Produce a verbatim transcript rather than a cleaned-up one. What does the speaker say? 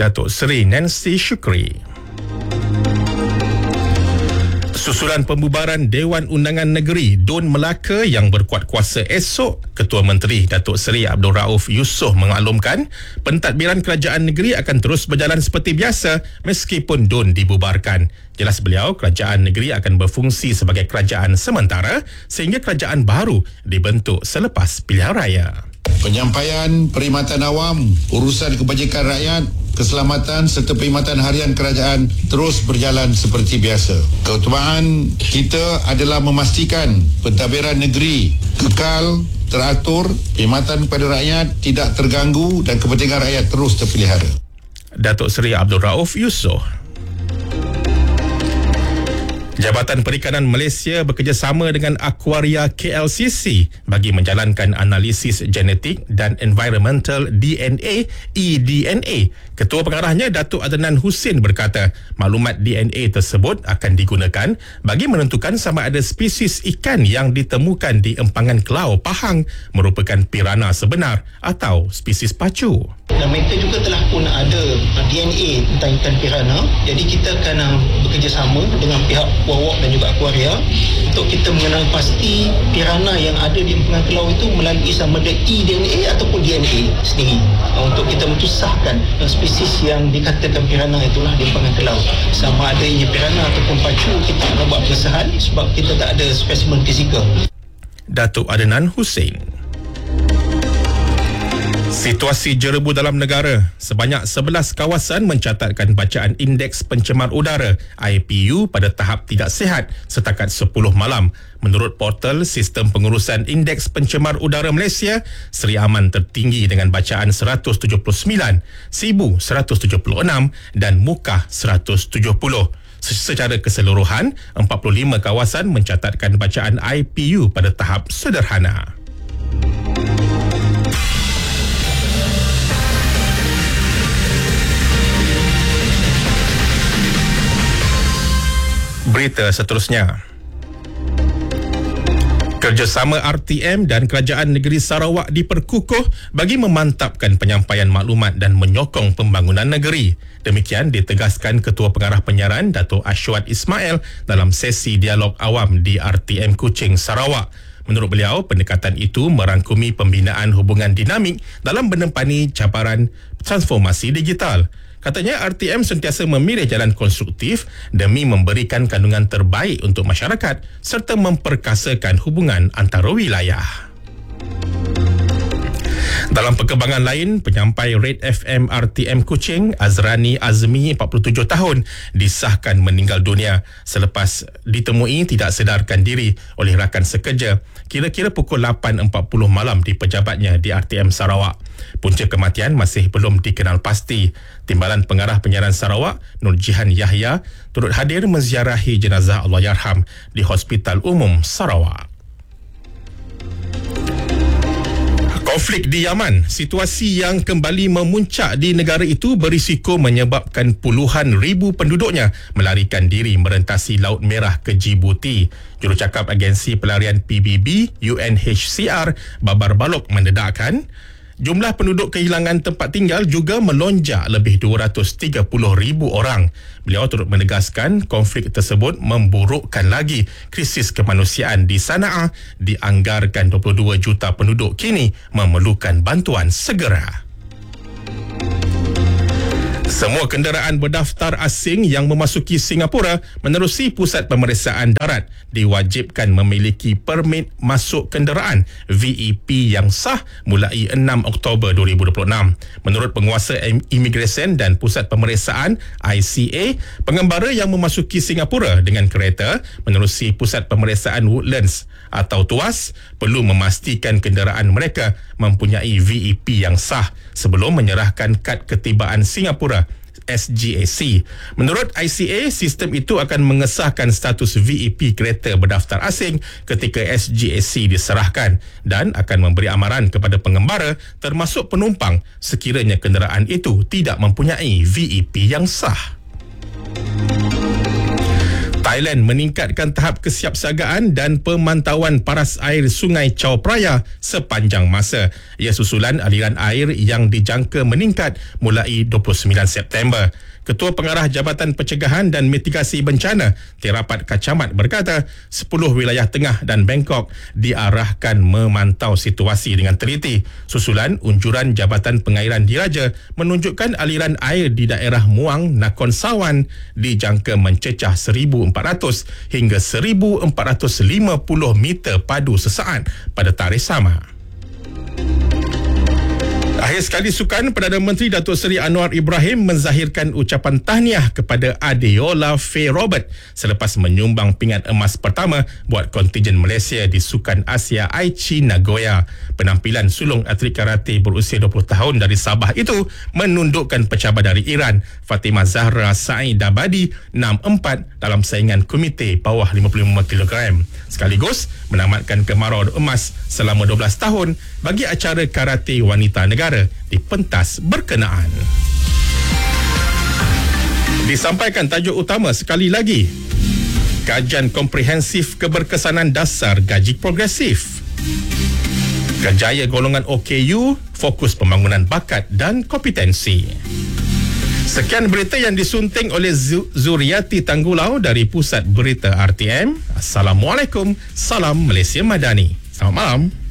Datuk Seri Nancy Shukri. Susulan pembubaran Dewan Undangan Negeri D U N Melaka yang berkuat kuasa esok, Ketua Menteri Datuk Seri Abdul Rauf Yusof mengaklumkan pentadbiran kerajaan negeri akan terus berjalan seperti biasa meskipun D U N dibubarkan. Jelas beliau, kerajaan negeri akan berfungsi sebagai kerajaan sementara sehingga kerajaan baru dibentuk selepas pilihan raya. Penyampaian perkhidmatan awam, urusan kebajikan rakyat, keselamatan serta perkhidmatan harian kerajaan terus berjalan seperti biasa. Keutamaan kita adalah memastikan pentadbiran negeri kekal, teratur, perkhidmatan kepada rakyat tidak terganggu dan kepentingan rakyat terus terpelihara. Datuk Seri Abdul Rauf Yusof. Jabatan Perikanan Malaysia bekerjasama dengan Aquaria K L C C bagi menjalankan analisis genetik dan environmental D N A E D N A. Ketua Pengarahnya Datuk Adnan Hussein berkata, maklumat D N A tersebut akan digunakan bagi menentukan sama ada spesies ikan yang ditemukan di empangan Kelau Pahang merupakan pirana sebenar atau spesies pacu. Dan mereka juga telah pun ada D N A tentang ikan pirana. Jadi kita akan uh, bekerjasama dengan pihak Wawak dan juga Aquaria untuk kita mengenal pasti pirana yang ada di empangan Kelau itu melalui sama ada E D N A ataupun D N A sendiri. Uh, untuk kita mentusahkan uh, spesies yang dikatakan pirana itulah di empangan Kelau. Sama ada ia pirana ataupun pacu, kita nak buat pengesahan sebab kita tak ada spesimen fizikal. Datuk Adnan Hussein. Situasi jerebu dalam negara. Sebanyak sebelas kawasan mencatatkan bacaan Indeks Pencemar Udara I P U pada tahap tidak sihat setakat sepuluh malam. Menurut portal Sistem Pengurusan Indeks Pencemar Udara Malaysia, Seri Aman tertinggi dengan bacaan seratus tujuh puluh sembilan, Sibu seratus tujuh puluh enam dan Mukah seratus tujuh puluh. Secara keseluruhan, empat puluh lima kawasan mencatatkan bacaan I P U pada tahap sederhana. Berita seterusnya. Kerjasama R T M dan Kerajaan Negeri Sarawak diperkukuh bagi memantapkan penyampaian maklumat dan menyokong pembangunan negeri. Demikian ditegaskan Ketua Pengarah Penyiaran Datuk Ashwat Ismail dalam sesi dialog awam di R T M Kuching, Sarawak. Menurut beliau, pendekatan itu merangkumi pembinaan hubungan dinamik dalam menempani cabaran transformasi digital. Katanya R T M sentiasa memilih jalan konstruktif demi memberikan kandungan terbaik untuk masyarakat serta memperkasakan hubungan antara wilayah. Dalam perkembangan lain, penyampai Red F M R T M Kuching, Azrani Azmi, empat puluh tujuh tahun, disahkan meninggal dunia selepas ditemui tidak sedarkan diri oleh rakan sekerja kira-kira pukul lapan empat puluh malam di pejabatnya di R T M Sarawak. Punca kematian masih belum dikenal pasti. Timbalan Pengarah Penyiaran Sarawak, Nur Jihan Yahya, turut hadir menziarahi jenazah Allahyarham di Hospital Umum Sarawak. Konflik di Yaman, situasi yang kembali memuncak di negara itu berisiko menyebabkan puluhan ribu penduduknya melarikan diri merentasi Laut Merah ke Djibouti. Jurucakap Agensi Pelarian P B B U N H C R Babar Balok mendedahkan jumlah penduduk kehilangan tempat tinggal juga melonjak lebih dua ratus tiga puluh ribu orang. Beliau turut menegaskan konflik tersebut memburukkan lagi krisis kemanusiaan di Sana'a. Dianggarkan dua puluh dua juta penduduk kini memerlukan bantuan segera. Semua kenderaan berdaftar asing yang memasuki Singapura menerusi Pusat Pemeriksaan Darat diwajibkan memiliki permit masuk kenderaan V E P yang sah mulai enam Oktober dua ribu dua puluh enam. Menurut Penguasa Imigresen dan Pusat Pemeriksaan I C A, pengembara yang memasuki Singapura dengan kereta menerusi Pusat Pemeriksaan Woodlands atau Tuas perlu memastikan kenderaan mereka mempunyai V E P yang sah sebelum menyerahkan kad ketibaan Singapura S G A C. Menurut I C A, sistem itu akan mengesahkan status V E P kereta berdaftar asing ketika S G A C diserahkan dan akan memberi amaran kepada pengembara termasuk penumpang sekiranya kenderaan itu tidak mempunyai V E P yang sah. Thailand meningkatkan tahap kesiapsiagaan dan pemantauan paras air Sungai Chao Phraya sepanjang masa. Ia susulan aliran air yang dijangka meningkat mulai dua puluh sembilan September. Ketua Pengarah Jabatan Pencegahan dan Mitigasi Bencana Terapat Kacamat berkata sepuluh wilayah tengah dan Bangkok diarahkan memantau situasi dengan teliti. Susulan unjuran Jabatan Pengairan Diraja menunjukkan aliran air di daerah Muang, Nakhon Sawan dijangka mencecah seribu empat ratus hingga seribu empat ratus lima puluh meter padu sesaat pada tarikh sama. Akhir sekali sukan, Perdana Menteri Datuk Seri Anwar Ibrahim menzahirkan ucapan tahniah kepada Adeola Faye Robert selepas menyumbang pingat emas pertama buat kontijen Malaysia di Sukan Asia Aichi Nagoya. Penampilan sulung atlet karate berusia dua puluh tahun dari Sabah itu menundukkan pencabar dari Iran, Fatimah Zahra Saidabadi enam empat dalam saingan komite bawah lima puluh lima kilogram. Sekaligus menamatkan kemarau emas selama dua belas tahun bagi acara karate wanita negara di pentas berkenaan. Disampaikan tajuk utama sekali lagi. Kajian komprehensif keberkesanan dasar gaji progresif. Kerjaya golongan O K U fokus pembangunan bakat dan kompetensi. Sekian berita yang disunting oleh Zuriati Tanggulau dari Pusat Berita R T M. Assalamualaikum. Salam Malaysia Madani. Selamat malam.